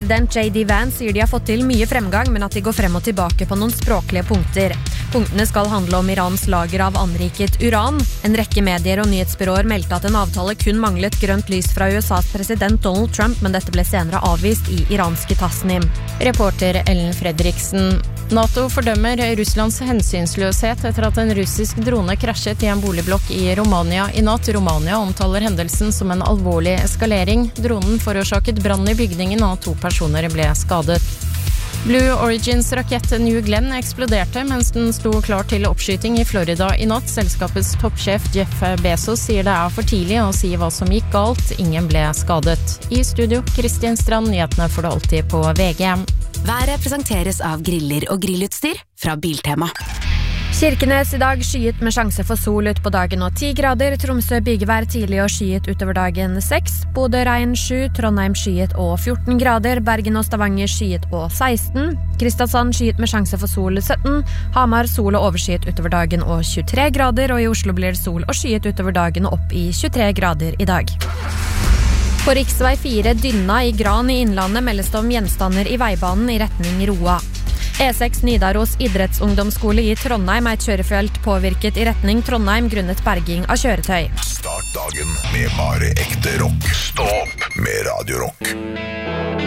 president J.D. Vance sier de har fått til mye fremgang, men at de går frem og tilbake på noen språklige punkter. Punktene skal handle om Irans lager av anriket uran. En rekke medier og nyhetsbyråer meldte at en avtale kun manglet grønt lys fra USAs president Donald Trump, men dette ble senere avvist i iranske Tasnim. Reporter Ellen Fredriksen. NATO fordømmer Russlands hensynsløshet etter at en russisk drone krasjet i en boligblokk i Romania i natt. Romania omtaler hendelsen som en alvorlig eskalering. Dronen forårsaket brann i bygningen, og 2 personer ble skadet. Blue Origins rakett New Glenn eksploderte mens den sto klar til oppskyting i Florida i natt. Selskapets toppsjef Jeff Bezos sier det er for tidlig å si hva som gikk galt. Ingen ble skadet. I studio, Kristin Strand, nyhetene får du alltid på VG. Været presenteres av griller og grillutstyr fra Biltema. Kirkenes i dag skyet med sjanse for sol ut på dagen og 10 grader. Tromsø bygevær tidlig og skyet utover dagen 6. Bodø regn 7. Trondheim skyet og 14 grader. Bergen og Stavanger skyet og 16. Kristiansand skyet med sjanse for sol 17. Hamar sol og overskyet utover dagen og 23 grader. Og i Oslo blir det sol og skyet utover dagen og opp i 23 grader i dag. På riksvei 4 Dynna i Gran i Innlandet meldes det om gjenstander i veibanen i retning Roa. E6 Nidaros idrettsungdomsskole i Trondheim er et kjørefelt påvirket i retning Trondheim grunnet berging av kjøretøy. Start dagen med bare ekte rock. Stå opp med Radio Rock.